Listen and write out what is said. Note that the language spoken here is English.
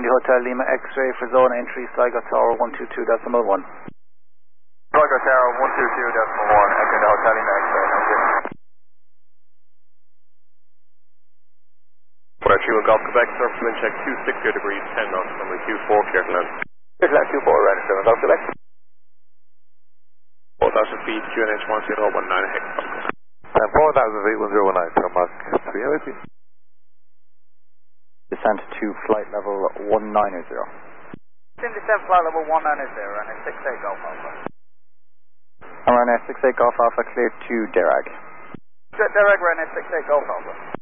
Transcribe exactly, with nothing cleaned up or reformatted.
India Hotel Lima X-ray for zone entry, Sligo Tower one two two decimal one. Sligo Tower one two two decimal one, enter the Hotel Lima X-ray, thank you. Water two in Golf Quebec, surface wind check two sixty degrees, ten knots, runway two four, clear to land. Clear to land two four, right, seven Golf Quebec. four thousand feet, Q N H one zero one nine, hex. And four thousand feet, one zero one nine, Mark three eighty. Descent to flight level one nine zero. Descent to flight level one nine zero, and a six eight Golf Alpha. I'm running six eight Golf Alpha, clear to Derag. Derag, running six eight Golf Alpha.